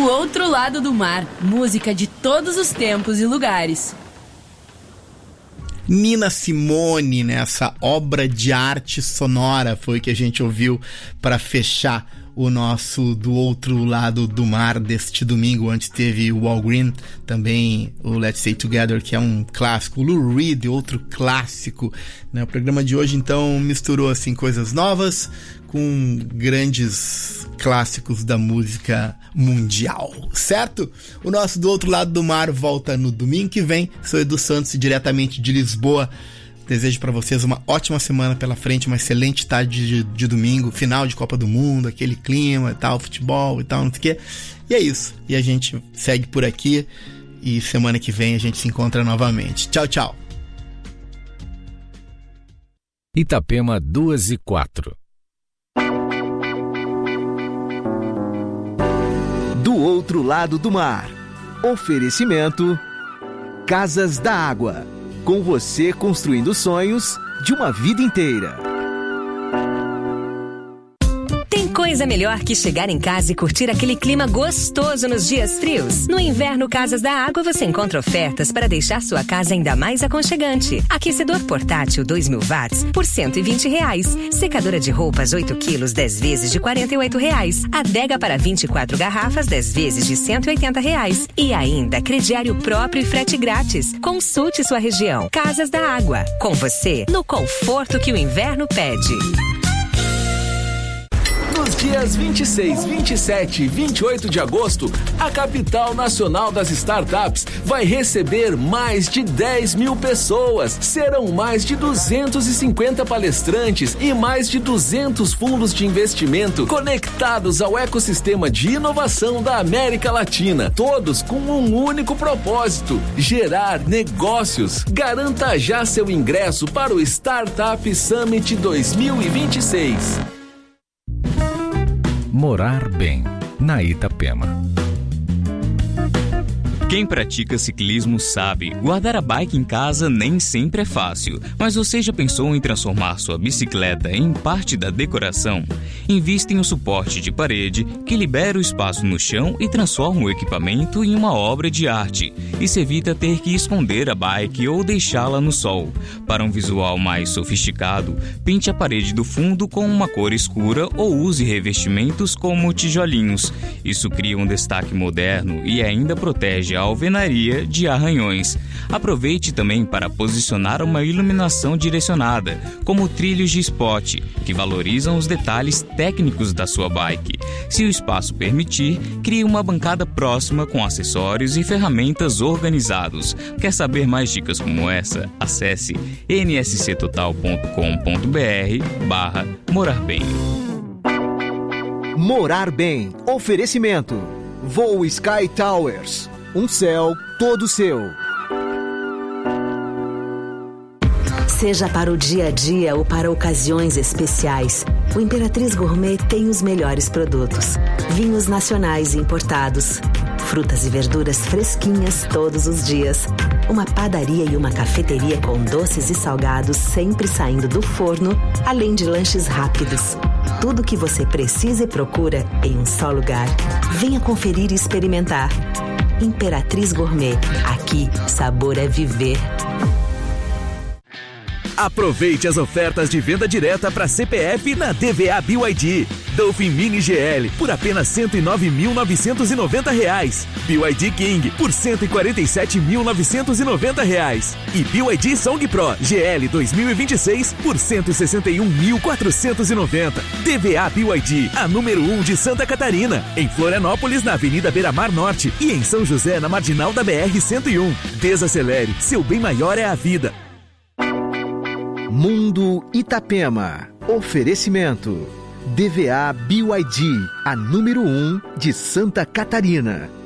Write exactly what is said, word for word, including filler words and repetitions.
Do Outro Lado do Mar, música de todos os tempos e lugares. Nina Simone, nessa obra de arte sonora, foi que a gente ouviu para fechar o nosso Do Outro Lado do Mar deste domingo. Antes teve o Al Green, também o Let's Stay Together, que é um clássico, o Lou Reed, outro clássico, né? O programa de hoje então misturou assim coisas novas com grandes clássicos da música mundial, certo? O nosso Do Outro Lado do Mar volta no domingo que vem. Sou Edu Santos, diretamente de Lisboa. Desejo para vocês uma ótima semana pela frente, uma excelente tarde de, de domingo, final de Copa do Mundo, aquele clima e tal, futebol e tal, não sei o quê. E é isso. E a gente segue por aqui e semana que vem a gente se encontra novamente. Tchau, tchau. Itapema duas e quatro. Do Outro Lado do Mar. Oferecimento Casas da Água. Com você construindo sonhos de uma vida inteira. Tem coisa melhor que chegar em casa e curtir aquele clima gostoso nos dias frios? No Inverno Casas da Água você encontra ofertas para deixar sua casa ainda mais aconchegante. Aquecedor portátil dois mil watts por cento e vinte reais. Secadora de roupas oito quilos dez vezes de quarenta e oito reais. Adega para vinte e quatro garrafas dez vezes de cento e oitenta reais. E ainda crediário próprio e frete grátis. Consulte sua região. Casas da Água. Com você, no conforto que o inverno pede. Nos dias vinte e seis, vinte e sete e vinte e oito de agosto, a capital nacional das startups vai receber mais de dez mil pessoas. Serão mais de duzentos e cinquenta palestrantes e mais de duzentos fundos de investimento conectados ao ecossistema de inovação da América Latina. Todos com um único propósito: gerar negócios. Garanta já seu ingresso para o Startup Summit dois mil e vinte e seis. Morar bem, na Itapema. Quem pratica ciclismo sabe, guardar a bike em casa nem sempre é fácil. Mas você já pensou em transformar sua bicicleta em parte da decoração? Invista em um suporte de parede que libera o espaço no chão e transforma o equipamento em uma obra de arte. Isso evita ter que esconder a bike ou deixá-la no sol. Para um visual mais sofisticado, pinte a parede do fundo com uma cor escura ou use revestimentos como tijolinhos. Isso cria um destaque moderno e ainda protege a alvenaria de arranhões. Aproveite também para posicionar uma iluminação direcionada, como trilhos de spot, que valorizam os detalhes técnicos da sua bike. Se o espaço permitir, crie uma bancada próxima com acessórios e ferramentas organizados. Quer saber mais dicas como essa? Acesse n s c total ponto com ponto b r barra morar bem. Morar bem. Oferecimento Voo Sky Towers. Um céu todo seu. Seja para o dia a dia ou para ocasiões especiais, o Imperatriz Gourmet tem os melhores produtos. Vinhos nacionais e importados, frutas e verduras fresquinhas todos os dias, uma padaria e uma cafeteria com doces e salgados sempre saindo do forno, além de lanches rápidos. Tudo o que você precisa e procura em um só lugar. Venha conferir e experimentar. Imperatriz Gourmet. Aqui, sabor é viver. Aproveite as ofertas de venda direta para C P F na D V A B Y D. Dolphin Mini G L por apenas cento e nove mil novecentos e noventa reais. B Y D King por cento e quarenta e sete mil novecentos e noventa reais. E B Y D Song Pro G L dois mil e vinte e seis por cento e sessenta e um mil quatrocentos e noventa. D V A B Y D, a número um de Santa Catarina. Em Florianópolis, na Avenida Beira-Mar Norte. E em São José, na Marginal da B R cento e um. Desacelere, seu bem maior é a vida. Mundo Itapema. Oferecimento D V A B Y D, a número um de Santa Catarina.